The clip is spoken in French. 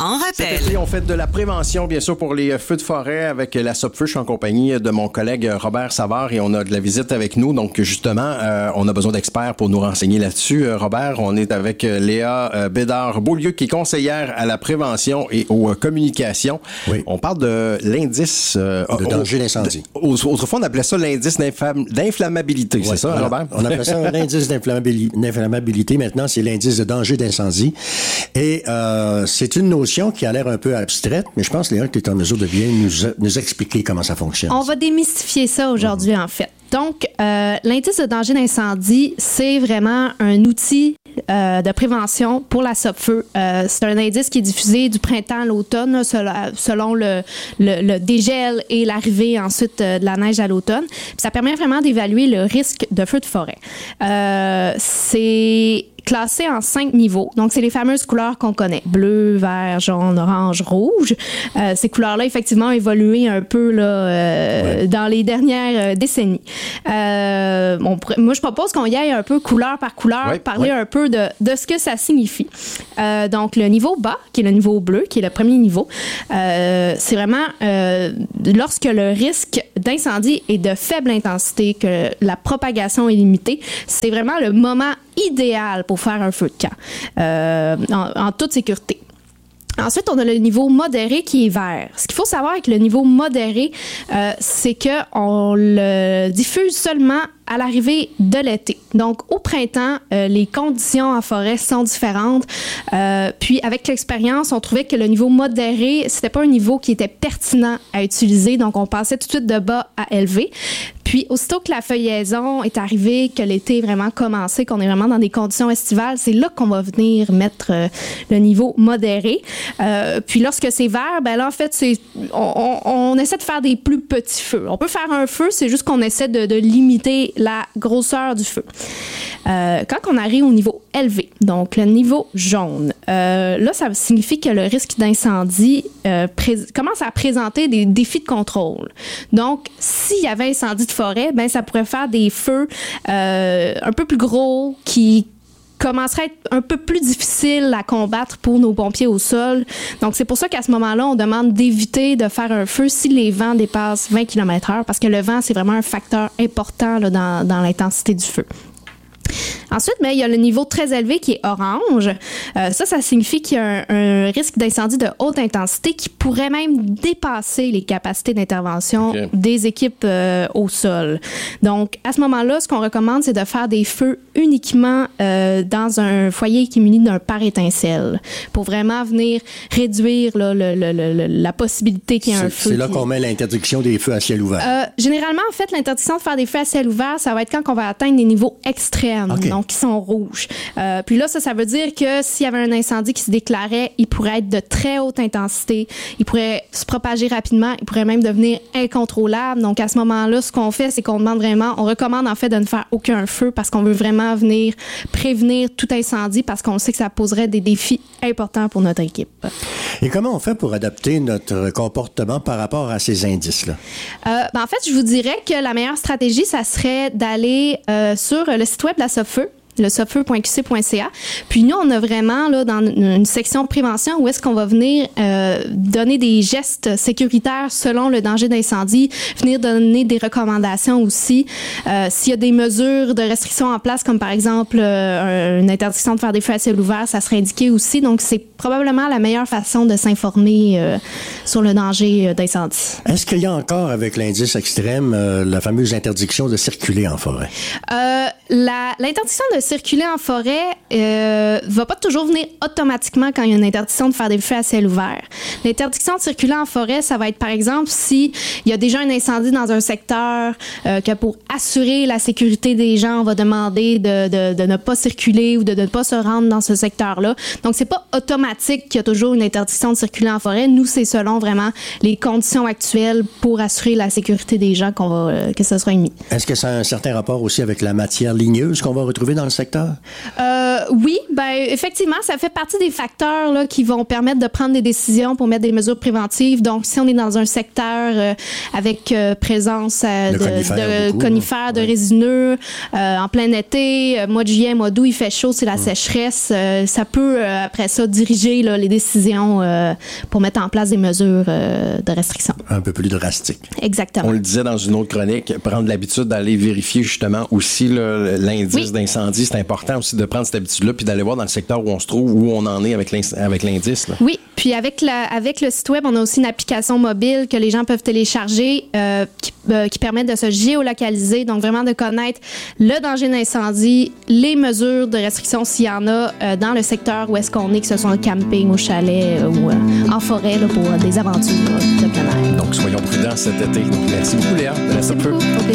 en rappel. Cet été, on fait de la prévention, bien sûr, pour les feux de forêt avec la Sopfeu. Je suis en compagnie de mon collègue Robert Savard et on a de la visite avec nous. Donc, justement, on a besoin d'experts pour nous renseigner là-dessus. Robert, on est avec Léa Bédard-Beaulieu, qui est conseillère à la prévention et aux communications. Oui. On parle de l'indice... de danger d'incendie. Autrefois, on appelait ça l'indice d'inflammabilité, oui, c'est ça, voilà. Robert? On appelait ça l'indice d'inflammabilité. Maintenant, c'est l'indice de danger d'incendie. Et c'est une notion qui a l'air un peu abstraite, mais je pense, Léa, que tu es en mesure de bien nous expliquer comment ça fonctionne. On va démystifier ça aujourd'hui, en fait. Donc, l'indice de danger d'incendie, c'est vraiment un outil de prévention pour la Sopfeu. C'est un indice qui est diffusé du printemps à l'automne, selon le dégel et l'arrivée ensuite de la neige à l'automne. Puis ça permet vraiment d'évaluer le risque de feu de forêt. C'est classé en 5 niveaux. Donc, c'est les fameuses couleurs qu'on connaît. Bleu, vert, jaune, orange, rouge. Ces couleurs-là, effectivement, ont évolué un peu là, dans les dernières décennies. Moi, je propose qu'on y aille un peu couleur par couleur, parler un peu de ce que ça signifie. Donc, le niveau bas, qui est le niveau bleu, qui est le premier niveau, c'est vraiment lorsque le risque d'incendie est de faible intensité, que la propagation est limitée, c'est vraiment le moment idéal pour faire un feu de camp, en toute sécurité. Ensuite, on a le niveau modéré qui est vert. Ce qu'il faut savoir avec le niveau modéré, c'est qu'on le diffuse seulement à l'arrivée de l'été. Donc, au printemps, les conditions en forêt sont différentes. Puis, avec l'expérience, on trouvait que le niveau modéré, c'était pas un niveau qui était pertinent à utiliser. Donc, on passait tout de suite de bas à élevé. Puis, aussitôt que la feuillaison est arrivée, que l'été est vraiment commencé, qu'on est vraiment dans des conditions estivales, c'est là qu'on va venir mettre le niveau modéré. Puis, lorsque c'est vert, ben là, en fait, on essaie de faire des plus petits feux. On peut faire un feu, c'est juste qu'on essaie de limiter la grosseur du feu. Quand on arrive au niveau élevé, donc le niveau jaune, là, ça signifie que le risque d'incendie commence à présenter des défis de contrôle. Donc, s'il y avait incendie de forêt, ben ça pourrait faire des feux un peu plus gros qui commencerait à être un peu plus difficile à combattre pour nos pompiers au sol. Donc, c'est pour ça qu'à ce moment-là, on demande d'éviter de faire un feu si les vents dépassent 20 km/h, parce que le vent, c'est vraiment un facteur important là, dans l'intensité du feu. Ensuite, il y a le niveau très élevé qui est orange. Ça signifie qu'il y a un risque d'incendie de haute intensité qui pourrait même dépasser les capacités d'intervention des équipes au sol. Donc, à ce moment-là, ce qu'on recommande, c'est de faire des feux uniquement dans un foyer qui est muni d'un pare-étincelle pour vraiment venir réduire là, la possibilité qu'il y ait un feu. C'est là qu'on met l'interdiction des feux à ciel ouvert. Généralement, en fait, l'interdiction de faire des feux à ciel ouvert, ça va être quand on va atteindre des niveaux extrêmes. Donc, qui sont rouges. Puis là, ça veut dire que s'il y avait un incendie qui se déclarait, il pourrait être de très haute intensité, il pourrait se propager rapidement, il pourrait même devenir incontrôlable. Donc, à ce moment-là, ce qu'on fait, c'est qu'on recommande en fait de ne faire aucun feu parce qu'on veut vraiment venir prévenir tout incendie parce qu'on sait que ça poserait des défis importants pour notre équipe. Et comment on fait pour adapter notre comportement par rapport à ces indices-là? En fait, je vous dirais que la meilleure stratégie, ça serait d'aller sur le site web de la Sopfeu, le sopfeu.qc.ca. Puis nous, on a vraiment là dans une section prévention où est-ce qu'on va venir donner des gestes sécuritaires selon le danger d'incendie, venir donner des recommandations aussi. S'il y a des mesures de restriction en place, comme par exemple une interdiction de faire des feux à ciel ouvert, ça serait indiqué aussi. Donc, c'est probablement la meilleure façon de s'informer sur le danger d'incendie. Est-ce qu'il y a encore, avec l'indice extrême, la fameuse interdiction de circuler en forêt? L'interdiction de circuler en forêt va pas toujours venir automatiquement quand il y a une interdiction de faire des feux à ciel ouvert. L'interdiction de circuler en forêt, ça va être par exemple si il y a déjà un incendie dans un secteur, que pour assurer la sécurité des gens, on va demander de ne pas circuler ou de ne pas se rendre dans ce secteur-là. Donc, c'est pas automatique qu'il y a toujours une interdiction de circuler en forêt. Nous, c'est selon vraiment les conditions actuelles pour assurer la sécurité des gens que ça sera émis. Est-ce que ça a un certain rapport aussi avec la matière ligneuses qu'on va retrouver dans le secteur? Oui, effectivement, ça fait partie des facteurs là, qui vont permettre de prendre des décisions pour mettre des mesures préventives. Donc, si on est dans un secteur avec présence de conifères, de résineux, en plein été, mois de juillet, mois d'août, il fait chaud, c'est la sécheresse, ça peut, après ça, diriger là, les décisions pour mettre en place des mesures de restriction. Un peu plus drastique. Exactement. On le disait dans une autre chronique, prendre l'habitude d'aller vérifier justement aussi là, l'indice d'incendie. C'est important aussi de prendre cette habitude-là puis d'aller voir dans le secteur où on se trouve, où on en est avec l'indice. Là. Oui, puis avec le site web, on a aussi une application mobile que les gens peuvent télécharger qui permet de se géolocaliser, donc vraiment de connaître le danger d'incendie, les mesures de restriction s'il y en a dans le secteur où est-ce qu'on est, que ce soit en camping, au chalet ou en forêt là, pour des aventures de plein air. Donc, soyons prudents cet été. Donc, merci beaucoup, Léa, de la Sopfeu.